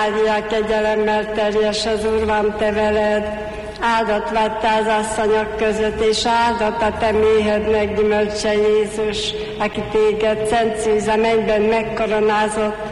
Mária, kegyelemmel teljes, az Úr van te veled, áldott vagy te az asszonyok között, és áldott a te méhed meggyümölcse Jézus, aki téged szent szűz a mennyben megkoronázott,